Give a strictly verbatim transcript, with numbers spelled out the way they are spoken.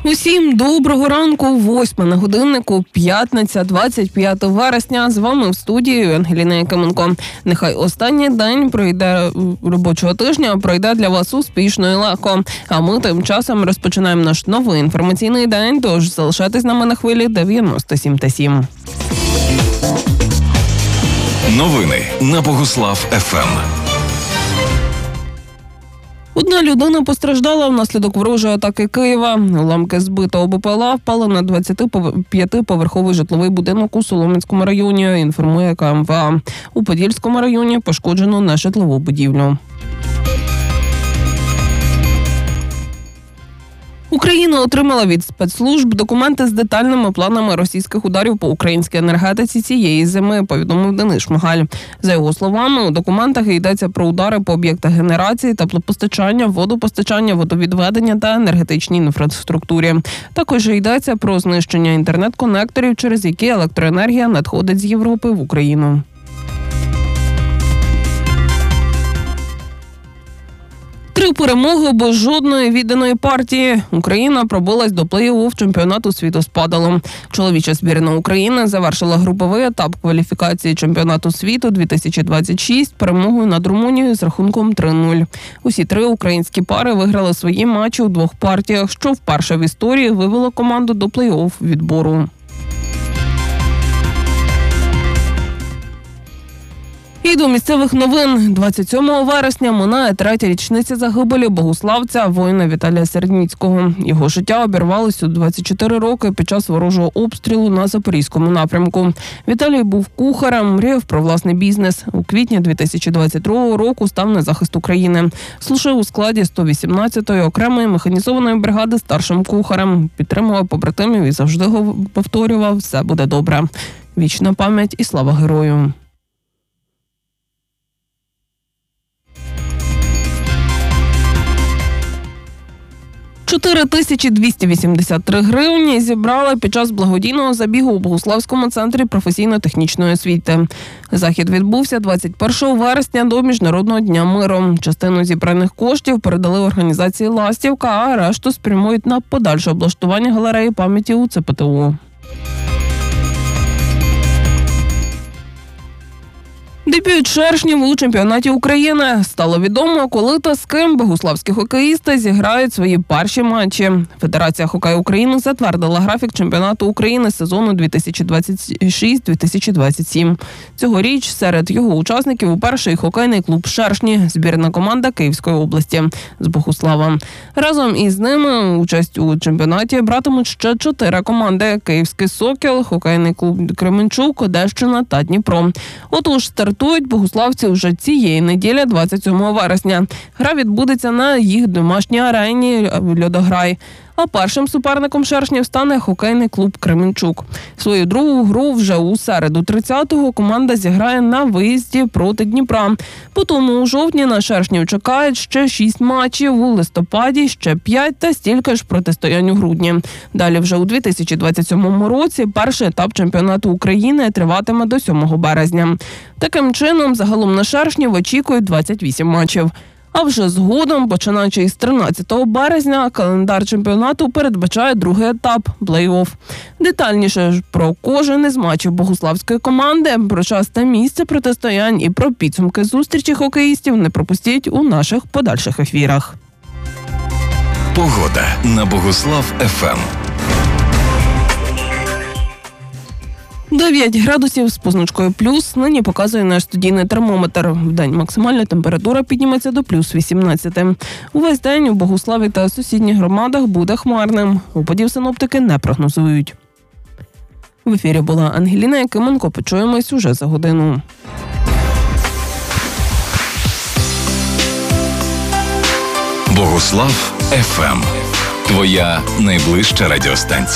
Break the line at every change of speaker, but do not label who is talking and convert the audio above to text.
Усім доброго ранку, восьма на годиннику, п'ятниця, двадцять п'ятого вересня. З вами в студії Ангеліна Якименко. Нехай останній день пройде робочого тижня, пройде для вас успішно і легко. А ми тим часом розпочинаємо наш новий інформаційний день, тож залишайтесь з нами на хвилі дев'яносто сім та сім.
Новини на Богуслав-ФМ.
Одна людина постраждала внаслідок ворожої атаки Києва. Уламки збитого БПЛА впали на двадцятип'ятиповерховий житловий будинок у Солом'янському районі, інформує Ка Ем Ве А. У Подільському районі пошкоджено нежитлову будівлю. Україна отримала від спецслужб документи з детальними планами російських ударів по українській енергетиці цієї зими, повідомив Денис Шмигаль. За його словами, у документах йдеться про удари по об'єктах генерації, теплопостачання, водопостачання, водовідведення та енергетичній інфраструктурі. Також йдеться про знищення інтернет-конекторів, через які електроенергія надходить з Європи в Україну. Три перемоги без жодної відданої партії. Україна пробилась до плей-офф чемпіонату світу з паделу. Чоловіча збірна України завершила груповий етап кваліфікації чемпіонату світу дві тисячі двадцять шість перемогою над Румунією з рахунком три нуль. Усі три українські пари виграли свої матчі у двох партіях, що вперше в історії вивело команду до плей-офф відбору. І до місцевих новин. двадцять сьомого вересня минає третя річниця загибелі богуславця, воїна Віталія Сердніцького. Його життя обірвалося у двадцять чотири роки під час ворожого обстрілу на Запорізькому напрямку. Віталій був кухарем, мріяв про власний бізнес. У квітні дві тисячі двадцять другого року став на захист України. Служив у складі сто вісімнадцятої окремої механізованої бригади старшим кухарем. Підтримував побратимів і завжди повторював: «Все буде добре». Вічна пам'ять і слава герою. чотири тисячі двісті вісімдесят три гривні зібрали під час благодійного забігу у Богуславському центрі професійно-технічної освіти. Захід відбувся двадцять першого вересня до Міжнародного дня миру. Частину зібраних коштів передали організації «Ластівка», а решту спрямують на подальше облаштування галереї пам'яті у Це Пе Те У. Дебют шершнів у чемпіонаті України. Стало відомо, коли та з ким богуславські хокеїсти зіграють свої перші матчі. Федерація хокею України затвердила графік чемпіонату України сезону дві тисячі двадцять шість - дві тисячі двадцять сім. Цьогоріч серед його учасників уперше і хокейний клуб «Шершні», збірна команда Київської області з Богуслава. Разом із ними участь у чемпіонаті братимуть ще чотири команди – Київський «Сокіл», хокейний клуб «Кременчук», Одещина та Дніпро. Отож, стартують богуславці вже цієї неділі, двадцять сьомого вересня. Гра відбудеться на їх домашній арені «Льодограй». А першим суперником шершнів стане хокейний клуб «Кременчук». Свою другу гру вже у середу тридцятого команда зіграє на виїзді проти Дніпра. Потім у жовтні на шершнів чекають ще шість матчів, у листопаді ще п'ять та стільки ж протистоянь у грудні. Далі вже у дві тисячі двадцять сьомому році перший етап чемпіонату України триватиме до сьомого березня. Таким чином, загалом на шершнів очікують двадцять вісім матчів. А вже згодом, починаючи із тринадцятого березня, календар чемпіонату передбачає другий етап – плей-офф. Детальніше ж про кожен із матчів богуславської команди, про час та місце протистоянь і про підсумки зустрічі хокеїстів не пропустіть у наших подальших ефірах.
Погода на Богуслав-ФМ.
дев'ять градусів з позначкою плюс нині показує наш студійний термометр. Вдень максимальна температура підніметься до плюс вісімнадцять. Увесь день у Богуславі та сусідніх громадах буде хмарним. Опадів синоптики не прогнозують. В ефірі була Ангеліна Якименко. Почуємось уже за годину.
Богуслав-ФМ. Твоя найближча радіостанція.